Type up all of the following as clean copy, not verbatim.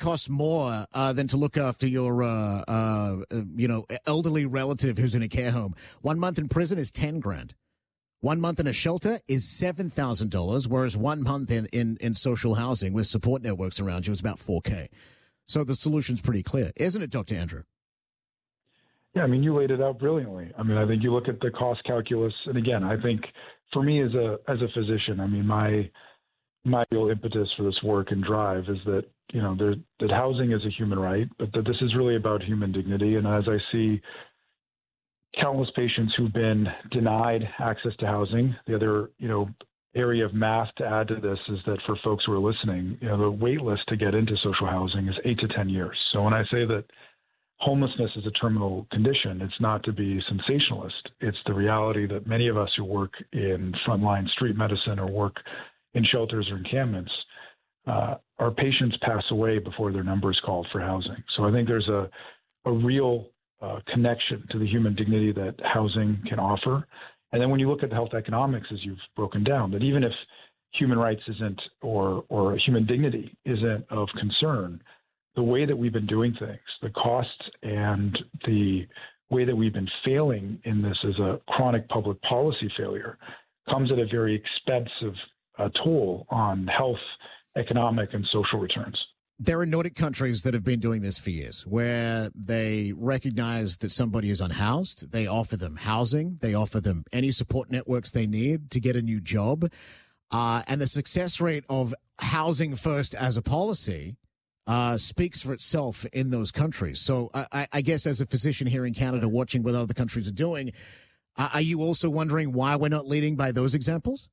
costs more than to look after your, elderly relative who's in a care home. 1 month in prison is 10 grand. 1 month in a shelter is $7,000, whereas 1 month in social housing with support networks around you is about $4K. So the solution's pretty clear, isn't it, Dr. Andrew? Yeah, I mean, you laid it out brilliantly. I mean, I think you look at the cost calculus, and again, I think for me as a physician, I mean, my real impetus for this work and drive is that that housing is a human right, but that this is really about human dignity. And as I see countless patients who've been denied access to housing, the other area of math to add to this is that for folks who are listening, the wait list to get into social housing is 8 to 10 years. So when I say that homelessness is a terminal condition, it's not to be sensationalist. It's the reality that many of us who work in frontline street medicine or work in shelters or encampments, our patients pass away before their number is called for housing. So I think there's a real connection to the human dignity that housing can offer. And then when you look at the health economics, as you've broken down, that even if human rights isn't or human dignity isn't of concern, the way that we've been doing things, the costs and the way that we've been failing in this as a chronic public policy failure comes at a very expensive toll on health, economic, and social returns. There are Nordic countries that have been doing this for years, where they recognize that somebody is unhoused. They offer them housing. They offer them any support networks they need to get a new job. And the success rate of housing first as a policy speaks for itself in those countries. So I guess as a physician here in Canada watching what other countries are doing, are you also wondering why we're not leading by those examples?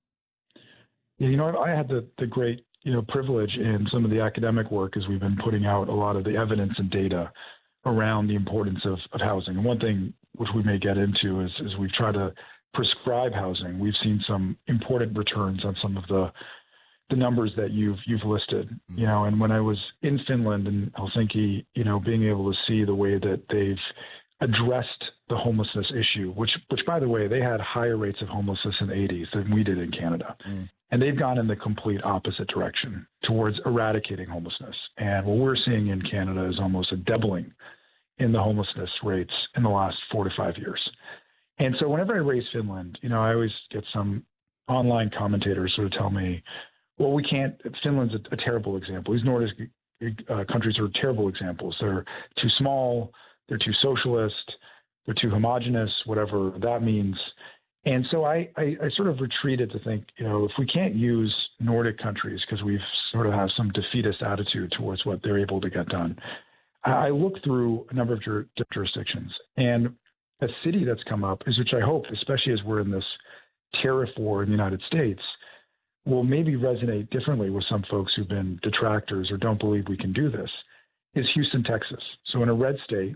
Yeah, I had the great privilege in some of the academic work as we've been putting out a lot of the evidence and data around the importance of housing. And one thing which we may get into is we've tried to prescribe housing. We've seen some important returns on some of the numbers that you've listed, and when I was in Finland and Helsinki, being able to see the way that they've addressed the homelessness issue, which by the way, they had higher rates of homelessness in the 80s than we did in Canada. And they've gone in the complete opposite direction towards eradicating homelessness. And what we're seeing in Canada is almost a doubling in the homelessness rates in the last 4 to 5 years. And so whenever I raise Finland, I always get some online commentators sort of tell me, well, we can't, Finland's a terrible example. These Nordic countries are terrible examples. They're too small, they're too socialist, they're too homogenous, whatever that means. And so I sort of retreated to think, if we can't use Nordic countries because we've sort of have some defeatist attitude towards what they're able to get done, I look through a number of jurisdictions. And a city that's come up is, which I hope, especially as we're in this tariff war in the United States, will maybe resonate differently with some folks who've been detractors or don't believe we can do this, is Houston, Texas. So in a red state,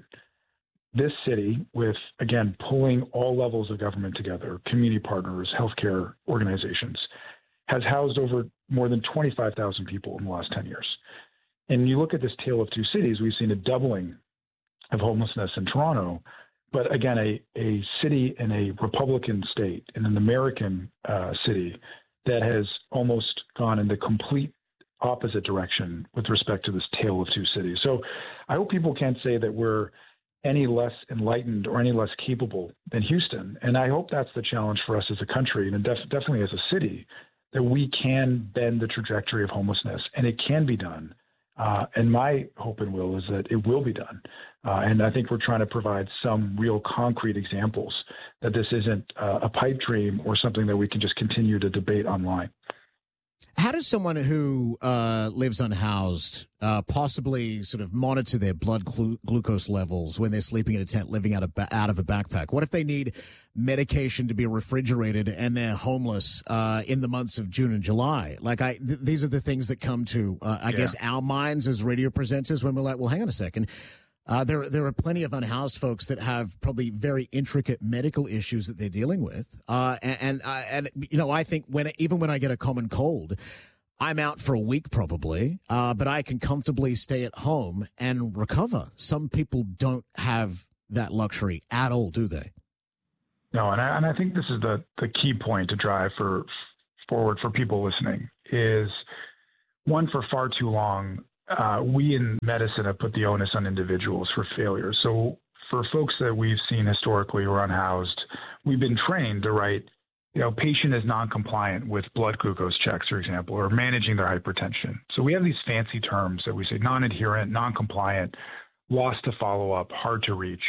this city, with, again, pulling all levels of government together, community partners, healthcare organizations, has housed over more than 25,000 people in the last 10 years. And you look at this tale of two cities, we've seen a doubling of homelessness in Toronto, but again, a city in a Republican state, in an American city, that has almost gone in the complete opposite direction with respect to this tale of two cities. So I hope people can't say that we're any less enlightened or any less capable than Houston. And I hope that's the challenge for us as a country and definitely as a city, that we can bend the trajectory of homelessness, and it can be done. And my hope and will is that it will be done. And I think we're trying to provide some real concrete examples that this isn't a pipe dream or something that we can just continue to debate online. How does someone who lives unhoused possibly sort of monitor their blood glucose levels when they're sleeping in a tent, living out of a backpack? What if they need medication to be refrigerated and they're homeless in the months of June and July? These are the things that come to, I guess, our minds as radio presenters when we're like, well, hang on a second. There are plenty of unhoused folks that have probably very intricate medical issues that they're dealing with. And I think even when I get a common cold, I'm out for a week probably, but I can comfortably stay at home and recover. Some people don't have that luxury at all, do they? No, and I think this is the key point to drive forward for people listening is, one, for far too long, we in medicine have put the onus on individuals for failure. So for folks that we've seen historically who are unhoused, we've been trained to write, patient is non-compliant with blood glucose checks, for example, or managing their hypertension. So we have these fancy terms that we say non-adherent, non-compliant, lost to follow-up, hard to reach.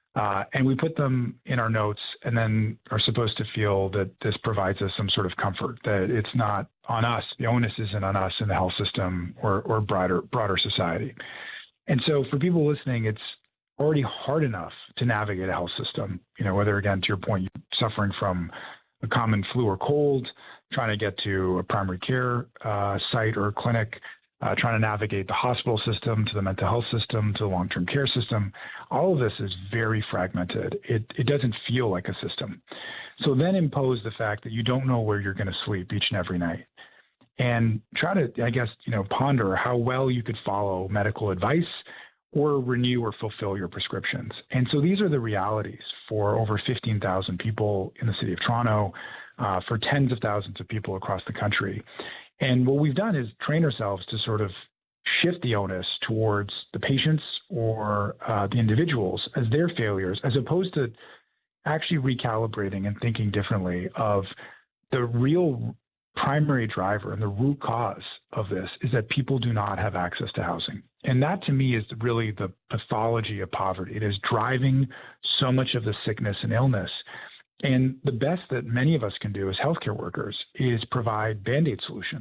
And we put them in our notes and then are supposed to feel that this provides us some sort of comfort, that it's not on us. The onus isn't on us in the health system or broader society. And so for people listening, it's already hard enough to navigate a health system, whether, again, to your point, you're suffering from a common flu or cold, trying to get to a primary care site or clinic, trying to navigate the hospital system, to the mental health system, to the long-term care system. All of this is very fragmented. It doesn't feel like a system. So then impose the fact that you don't know where you're going to sleep each and every night. And try to, ponder how well you could follow medical advice or renew or fulfill your prescriptions. And so these are the realities for over 15,000 people in the city of Toronto, for tens of thousands of people across the country. And what we've done is train ourselves to sort of shift the onus towards the patients or the individuals as their failures, as opposed to actually recalibrating and thinking differently of the real primary driver and the root cause of this is that people do not have access to housing. And that, to me, is really the pathology of poverty. It is driving so much of the sickness and illness. And the best that many of us can do as healthcare workers is provide Band-Aid solutions.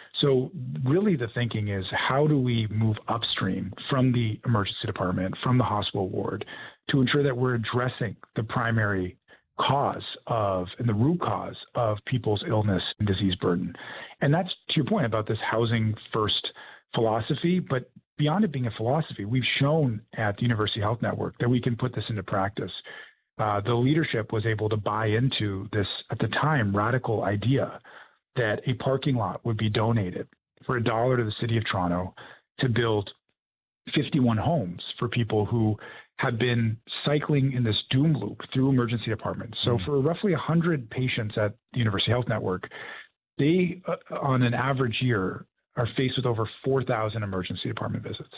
So really the thinking is, how do we move upstream from the emergency department, from the hospital ward, to ensure that we're addressing the primary cause of and the root cause of people's illness and disease burden. And that's to your point about this housing first philosophy. But beyond it being a philosophy, we've shown at the University Health Network that we can put this into practice. The leadership was able to buy into this, at the time, radical idea that a parking lot would be donated for $1 to the city of Toronto to build 51 homes for people who have been cycling in this doom loop through emergency departments. So for roughly 100 patients at the University Health Network, they, on an average year, are faced with over 4,000 emergency department visits.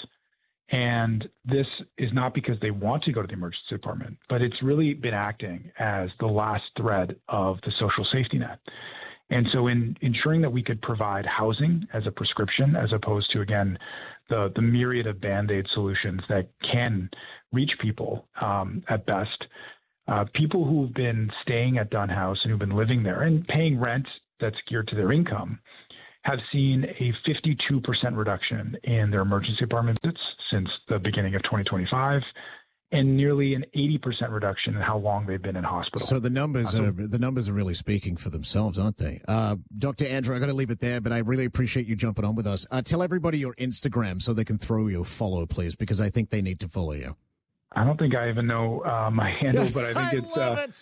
And this is not because they want to go to the emergency department, but it's really been acting as the last thread of the social safety net. And so in ensuring that we could provide housing as a prescription, as opposed to, again, the myriad of Band-Aid solutions that can reach people at best, people who've been staying at Dunn House and who've been living there and paying rent that's geared to their income have seen a 52% reduction in their emergency department visits since the beginning of 2025, and nearly an 80% reduction in how long they've been in hospital. So the numbers are really speaking for themselves, aren't they? Dr. Andrew, I got to leave it there, but I really appreciate you jumping on with us. Tell everybody your Instagram so they can throw you a follow, please, because I think they need to follow you. I don't think I even know my handle, but I think it's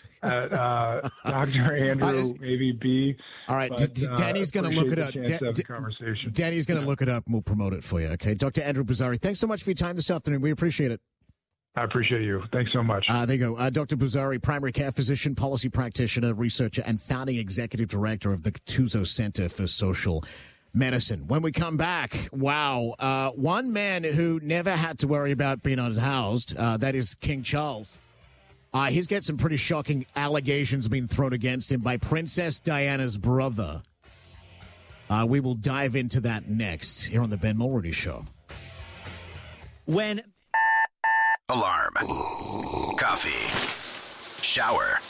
Dr. Andrew, maybe B. All right, but, Danny's going to look it up. Danny's going to look it up, and we'll promote it for you. Okay, Dr. Andrew Bozzari, thanks so much for your time this afternoon. We appreciate it. I appreciate you. Thanks so much. There you go. Dr. Bozzari, primary care physician, policy practitioner, researcher, and founding executive director of the Gattuso Center for Social Medicine. When we come back, one man who never had to worry about being unhoused, that is King Charles. He's got some pretty shocking allegations being thrown against him by Princess Diana's brother. We will dive into that next here on the Ben Mulroney Show. When alarm, coffee, shower,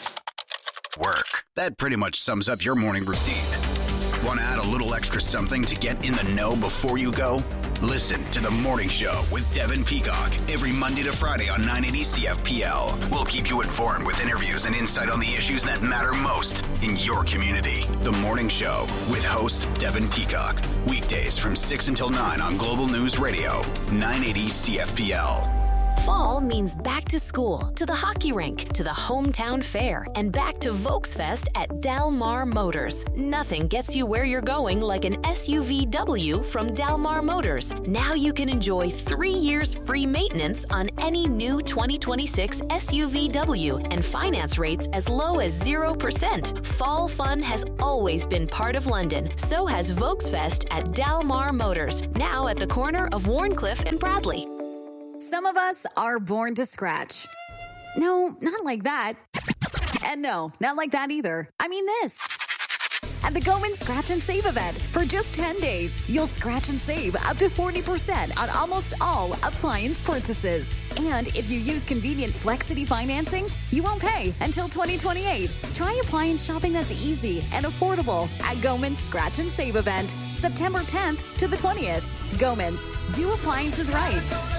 work. That pretty much sums up your morning routine. Want to add a little extra something to get in the know before you go? Listen to The Morning Show with Devin Peacock every Monday to Friday on 980 CFPL. We'll keep you informed with interviews and insight on the issues that matter most in your community. The Morning Show with host Devin Peacock. Weekdays from 6 until 9 on Global News Radio, 980 CFPL. Fall means back to school, to the hockey rink, to the hometown fair, and back to Volksfest at Del Mar Motors. Nothing gets you where you're going like an SUVW from Del Mar Motors. Now you can enjoy 3 years free maintenance on any new 2026 SUVW and finance rates as low as 0%. Fall fun has always been part of London. So has Volksfest at Del Mar Motors, now at the corner of Warncliffe and Bradley. Some of us are born to scratch. No, not like that. And no, not like that either. I mean this. At the Goman Scratch and Save event, for just 10 days, you'll scratch and save up to 40% on almost all appliance purchases. And if you use convenient Flexity financing, you won't pay until 2028. Try appliance shopping that's easy and affordable at Goman's Scratch and Save event, September 10th to the 20th. Goman's, do appliances right.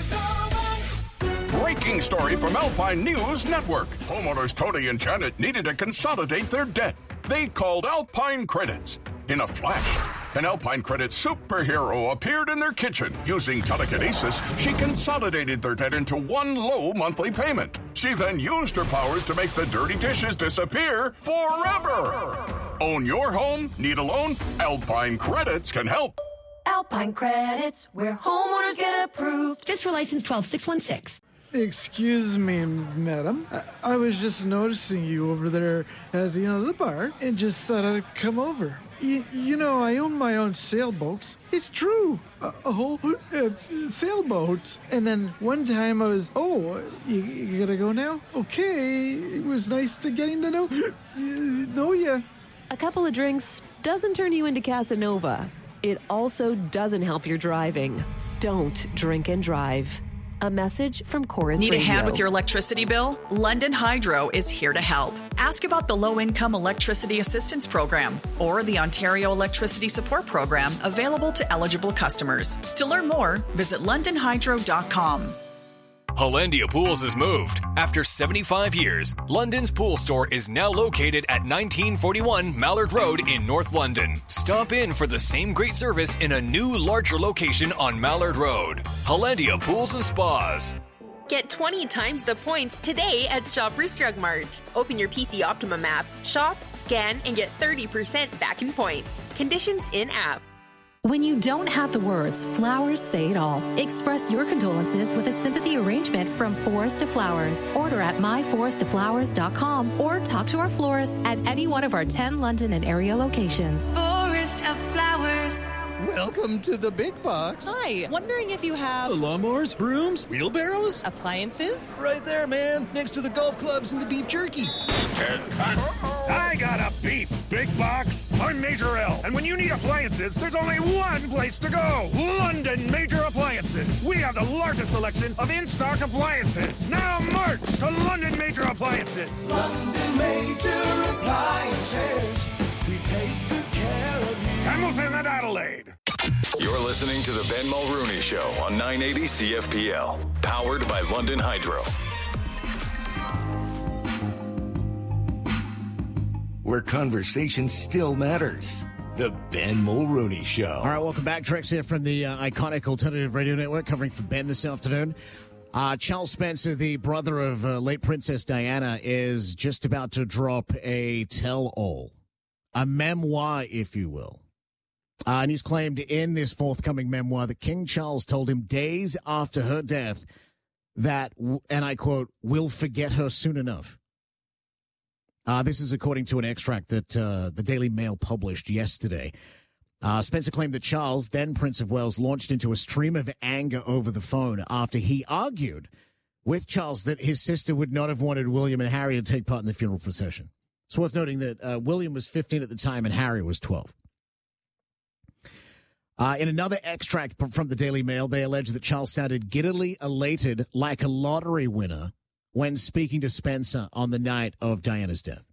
Breaking story from Alpine News Network. Homeowners Tony and Janet needed to consolidate their debt. They called Alpine Credits. In a flash, an Alpine Credit superhero appeared in their kitchen. Using telekinesis, she consolidated their debt into one low monthly payment. She then used her powers to make the dirty dishes disappear forever. Own your home? Need a loan? Alpine Credits can help. Alpine Credits, where homeowners get approved. Just for license 12616. Excuse me, madam. I was just noticing you over there at the bar and just thought I'd come over. You know, I own my own sailboats. It's true. A whole sailboat. And then one time I was, you gotta go now? Okay. It was nice to getting to know ya. A couple of drinks doesn't turn you into Casanova. It also doesn't help your driving. Don't drink and drive. A message from Chorus Need Radio. a hand with your electricity bill? London Hydro is here to help. Ask about the Low-Income Electricity Assistance Program or the Ontario Electricity Support Program available to eligible customers. To learn more, visit londonhydro.com. Hollandia Pools has moved. After 75 years, London's pool store is now located at 1941 Mallard Road in North London. Stop in for the same great service in a new, larger location on Mallard Road. Hollandia Pools and Spas. Get 20 times the points today at Shoppers Drug Mart. Open your PC Optimum app, shop, scan, and get 30% back in points. Conditions in-app. When you don't have the words, flowers say it all. Express your condolences with a sympathy arrangement from Forest to Flowers. Order at myforesttoflowers.com or talk to our florist at any one of our 10 London and area locations. Forest of Flowers. Welcome to the big box. Hi, wondering if you have... lawnmowers, brooms, wheelbarrows? Appliances? Right there, man. Next to the golf clubs and the beef jerky. I got a beef big box. I'm Major L. And when you need appliances, there's only one place to go. London Major Appliances. We have the largest selection of in-stock appliances. Now march to London Major Appliances. London Major Appliances. We take good care of you. Hamilton and Adelaide. You're listening to the Ben Mulrooney Show on 980 CFPL. Powered by London Hydro. Where conversation still matters. The Ben Mulrooney Show. All right, welcome back. Trex here from the iconic Alternative Radio Network, covering for Ben this afternoon. Charles Spencer, the brother of late Princess Diana, is just about to drop a tell-all, a memoir, if you will. And he's claimed in this forthcoming memoir that King Charles told him days after her death that, and I quote, "we'll forget her soon enough." This is according to an extract that the Daily Mail published yesterday. Spencer claimed that Charles, then Prince of Wales, launched into a stream of anger over the phone after he argued with Charles that his sister would not have wanted William and Harry to take part in the funeral procession. It's worth noting that William was 15 at the time and Harry was 12. In another extract from the Daily Mail, they allege that Charles sounded giddily elated like a lottery winner when speaking to Spencer on the night of Diana's death.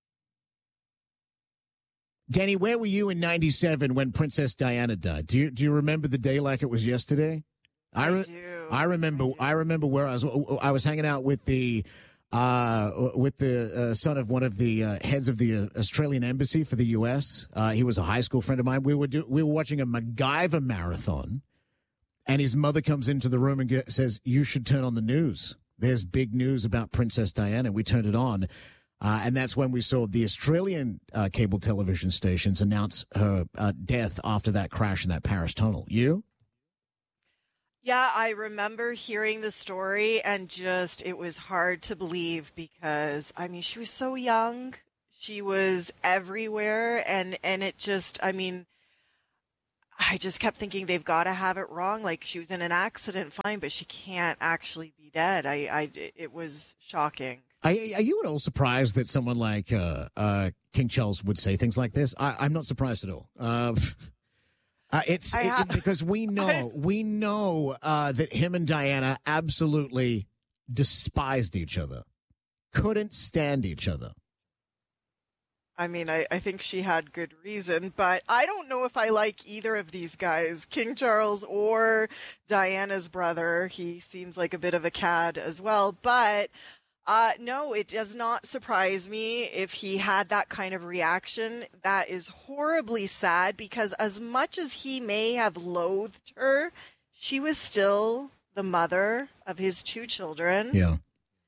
Danny, where were you in 97 when Princess Diana died? Do you remember the day like it was yesterday? I remember where I was hanging out with the son of one of the heads of the Australian embassy for the U.S. He was a high school friend of mine. We were watching a MacGyver marathon And his mother comes into the room and says, "You should turn on the news. There's big news about Princess Diana." We turned it on. And that's when we saw the Australian cable television stations announce her death after that crash in that Paris tunnel. You? Yeah, I remember hearing the story and it was hard to believe because, I mean, she was so young. She was everywhere. And it just, I mean, I just kept thinking they've got to have it wrong. Like, she was in an accident, fine, but she can't actually be dead. It was shocking. Are you at all surprised that someone like King Charles would say things like this? I'm not surprised at all. Because we know that him and Diana absolutely despised each other, couldn't stand each other. I mean, I think she had good reason, but I don't know if I like either of these guys, King Charles or Diana's brother. He seems like a bit of a cad as well, but no, it does not surprise me if he had that kind of reaction. That is horribly sad because as much as he may have loathed her, she was still the mother of his two children. Yeah.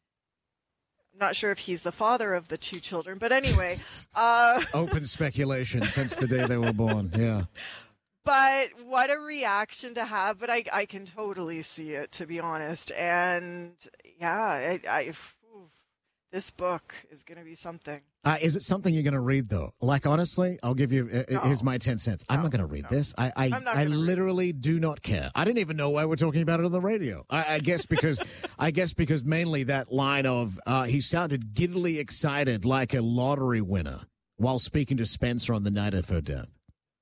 I'm not sure if he's the father of the two children, but anyway. Open speculation since the day they were born, yeah. But what a reaction to have, but I can totally see it, to be honest. And yeah, this book is going to be something. Is it something you're going to read, though? Like, honestly, I'll give you, here's my 10 cents. I'm not going to read this. I literally do not care. I didn't even know why we're talking about it on the radio. I guess because mainly that line of, he sounded giddily excited like a lottery winner while speaking to Spencer on the night of her death.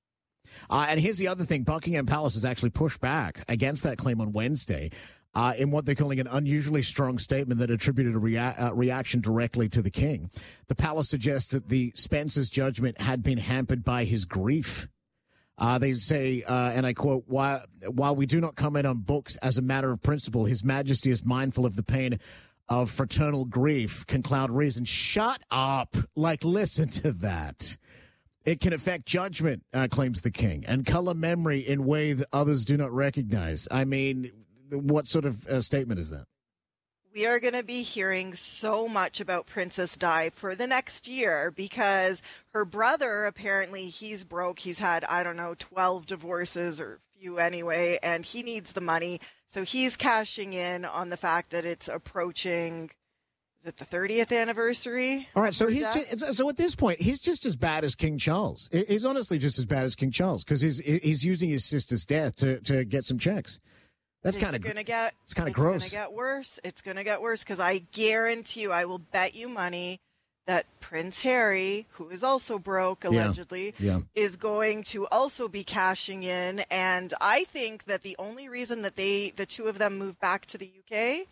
And here's the other thing. Buckingham Palace has actually pushed back against that claim on Wednesday. In what they're calling an unusually strong statement that attributed a reaction directly to the king. The palace suggests that the Spencer's judgment had been hampered by his grief. They say, and I quote, while we do not comment on books as a matter of principle, His Majesty is mindful of the pain of fraternal grief can cloud reason. Shut up. Like, listen to that. It can affect judgment, claims the king, and color memory in way that others do not recognize. I mean, what sort of statement is that? We are going to be hearing so much about Princess Di for the next year because her brother, apparently he's broke. He's had, 12 divorces or few anyway, and he needs the money. So he's cashing in on the fact that it's approaching, is it the 30th anniversary? All right, so so at this point, he's just as bad as King Charles. He's honestly just as bad as King Charles because he's using his sister's death to get some checks. That's kind of gross. It's going to get worse. It's going to get worse because I guarantee you, I will bet you money that Prince Harry, who is also broke allegedly, is going to also be cashing in. And I think that the only reason that the two of them moved back to the UK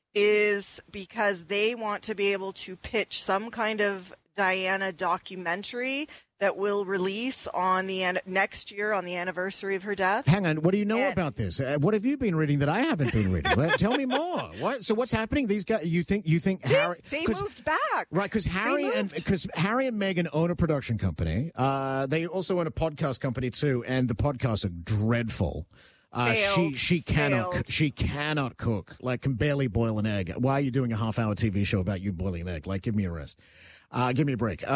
is because they want to be able to pitch some kind of Diana documentary that will release on the next year on the anniversary of her death. Hang on, what do you know about this? What have you been reading that I haven't been reading? Well, tell me more. What? So what's happening? These guys, you think Harry? They moved back, right? Because Harry and Meghan own a production company. They also own a podcast company too, and the podcasts are dreadful. She cannot cook. Like, can barely boil an egg. Why are you doing a half-hour TV show about you boiling an egg? Like, give me a rest. Give me a break.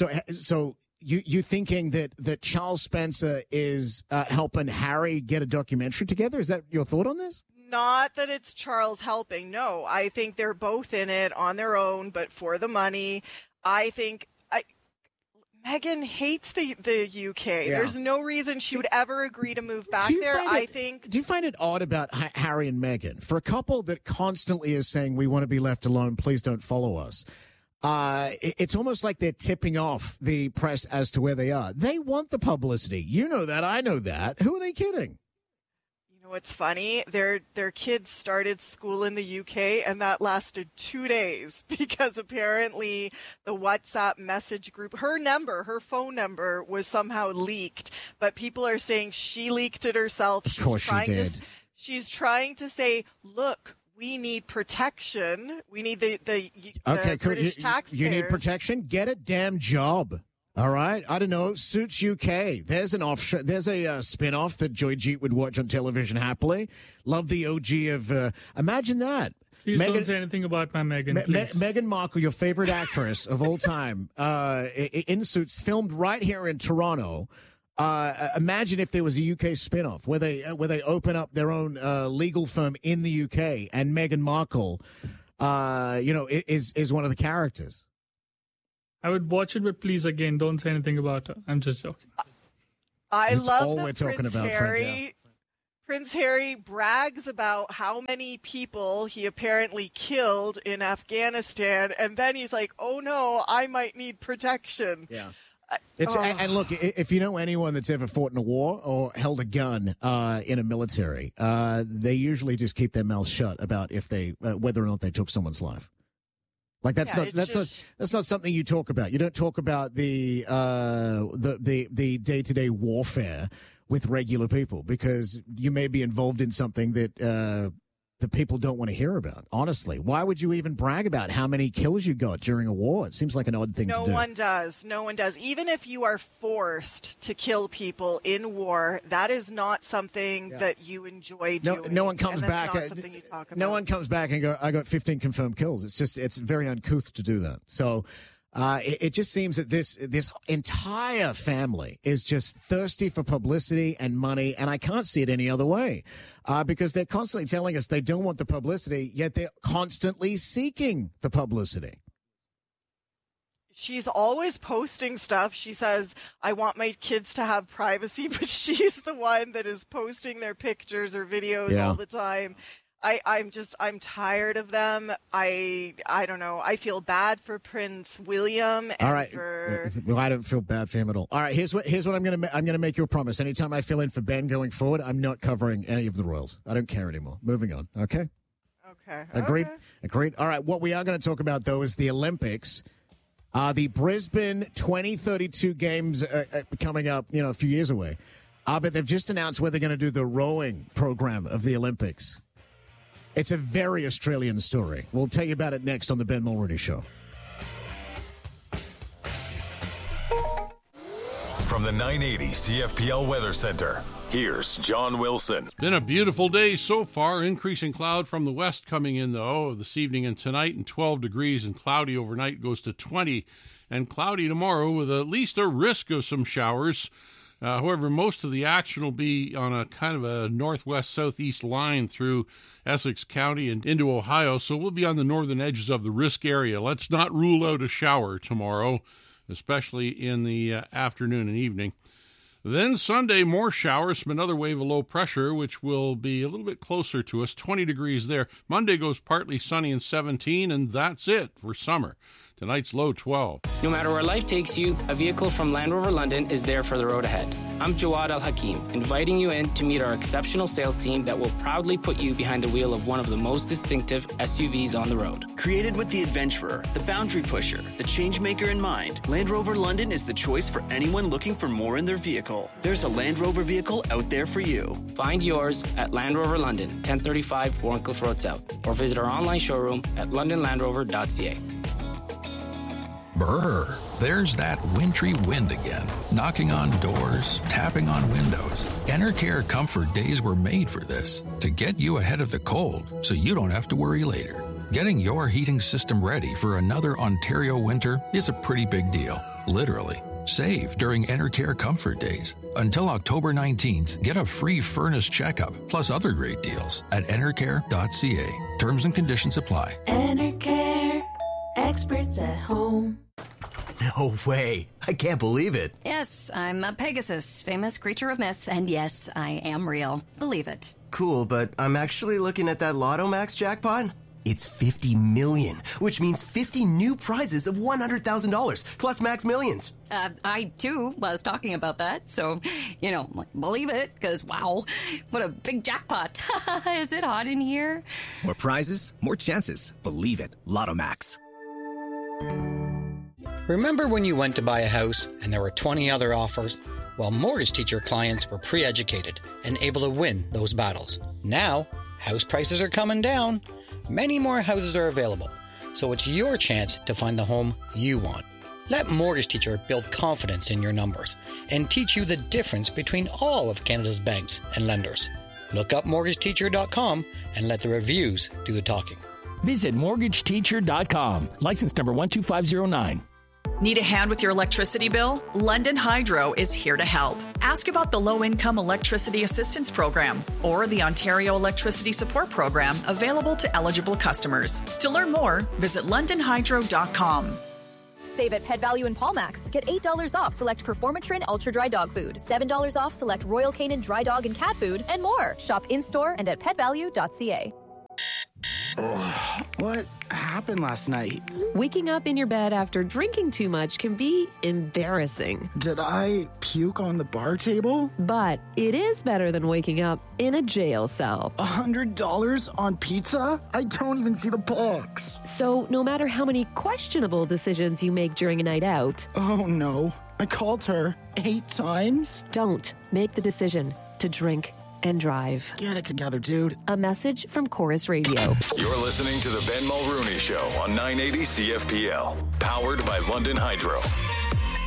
So you thinking that Charles Spencer is helping Harry get a documentary together? Is that your thought on this? Not that it's Charles helping. No, I think they're both in it on their own, but for the money. I think Meghan hates the UK. Yeah. There's no reason she would ever agree to move back there. Do you find it odd about Harry and Meghan? For a couple that constantly is saying, we want to be left alone, please don't follow us. It's almost like they're tipping off the press as to where they are. They want the publicity. You know that. I know that. Who are they kidding? You know what's funny? Their kids started school in the UK, and that lasted 2 days because apparently the WhatsApp message group, her phone number was somehow leaked, but people are saying she leaked it herself. Of course she did. She's trying to say, look, we need protection. We need the British taxpayers. You need protection? Get a damn job. All right. I don't know. Suits UK. There's an There's a spin-off that Joy Jeet would watch on television happily. Love the OG of... imagine that. Please don't say anything about my Meghan, Meghan Markle, your favorite actress of all time, in Suits, filmed right here in Toronto. Imagine if there was a UK spin-off where they open up their own legal firm in the UK, and Meghan Markle, is one of the characters. I would watch it, but please, again, don't say anything about her. I'm just joking. I That's love all that we're talking Prince about, Harry. Fred, yeah. Prince Harry brags about how many people he apparently killed in Afghanistan, and then he's like, "Oh no, I might need protection." Yeah. And look, if you know anyone that's ever fought in a war or held a gun in a military, they usually just keep their mouths shut about if they whether or not they took someone's life. Like that's not something you talk about. You don't talk about the day-to-day warfare with regular people, because you may be involved in something that the people don't want to hear about. Honestly, why would you even brag about how many kills you got during a war? It seems like an odd thing to do. No one does. Even if you are forced to kill people in war, that is not something that you enjoy doing. No one comes back. Not something you talk about. No one comes back and go, "I got 15 confirmed kills." It's very uncouth to do that. So. It just seems that this entire family is just thirsty for publicity and money, and I can't see it any other way, because they're constantly telling us they don't want the publicity, yet they're constantly seeking the publicity. She's always posting stuff. She says, "I want my kids to have privacy," but she's the one that is posting their pictures or videos all the time. I'm tired of them. I don't know. I feel bad for Prince William. And all right. Well, I don't feel bad for him at all. All right. Here's what I'm gonna make you a promise. Anytime I fill in for Ben going forward, I'm not covering any of the royals. I don't care anymore. Moving on. Okay. Okay. Agreed. Okay. Agreed. All right. What we are going to talk about though is the Olympics. The Brisbane 2032 games coming up. A few years away. But they've just announced where they're going to do the rowing program of the Olympics. It's a very Australian story. We'll tell you about it next on the Ben Mulroney Show. From the 980 CFPL Weather Center, here's John Wilson. Been a beautiful day so far. Increasing cloud from the west coming in, though, this evening and tonight, and 12 degrees, and cloudy overnight goes to 20, and cloudy tomorrow with at least a risk of some showers. However, most of the action will be on a kind of a northwest-southeast line through Essex County and into Ohio, so we'll be on the northern edges of the risk area. Let's not rule out a shower tomorrow, especially in the afternoon and evening. Then Sunday, more showers from another wave of low pressure, which will be a little bit closer to us, 20 degrees there. Monday goes partly sunny and 17, and that's it for summer. Tonight's low 12. No matter where life takes you, a vehicle from Land Rover London is there for the road ahead. I'm Jawad Al-Hakim, inviting you in to meet our exceptional sales team that will proudly put you behind the wheel of one of the most distinctive SUVs on the road. Created with the adventurer, the boundary pusher, the change maker in mind, Land Rover London is the choice for anyone looking for more in their vehicle. There's a Land Rover vehicle out there for you. Find yours at Land Rover London, 1035 Warncliffe Road South, or visit our online showroom at londonlandrover.ca. Brr, there's that wintry wind again, knocking on doors, tapping on windows. Enercare Comfort Days were made for this, to get you ahead of the cold so you don't have to worry later. Getting your heating system ready for another Ontario winter is a pretty big deal, literally. Save during Enercare Comfort Days. Until October 19th, get a free furnace checkup, plus other great deals at enercare.ca. Terms and conditions apply. Enercare, experts at home. No way. I can't believe it. Yes, I'm a Pegasus, famous creature of myth, and yes, I am real. Believe it. Cool, but I'm actually looking at that Lotto Max jackpot. It's 50 million, which means 50 new prizes of $100,000, plus Max Millions. I, too, was talking about that, so, believe it, because, wow, what a big jackpot. Is it hot in here? More prizes, more chances. Believe it. Lotto Max. Remember when you went to buy a house and there were 20 other offers? Well, Mortgage Teacher clients were pre-educated and able to win those battles. Now, house prices are coming down. Many more houses are available, so it's your chance to find the home you want. Let Mortgage Teacher build confidence in your numbers and teach you the difference between all of Canada's banks and lenders. Look up mortgageteacher.com and let the reviews do the talking. Visit mortgageteacher.com. License number 12509. Need a hand with your electricity bill? London Hydro is here to help. Ask about the Low-Income Electricity Assistance Program or the Ontario Electricity Support Program available to eligible customers. To learn more, visit londonhydro.com. Save at Pet Value and Paulmax. Get $8 off select Performatrin Ultra Dry Dog Food, $7 off select Royal Canin Dry Dog and Cat Food, and more. Shop in-store and at petvalue.ca. What happened last night? Waking up in your bed after drinking too much can be embarrassing. Did I puke on the bar table? But it is better than waking up in a jail cell. $100 on pizza? I don't even see the box. So no matter how many questionable decisions you make during a night out... Oh no, I called her 8 times? Don't make the decision to drink and drive. Get it together, dude. A message from Chorus Radio. You're listening to the Ben Mulrooney Show on 980 CFPL, powered by London Hydro.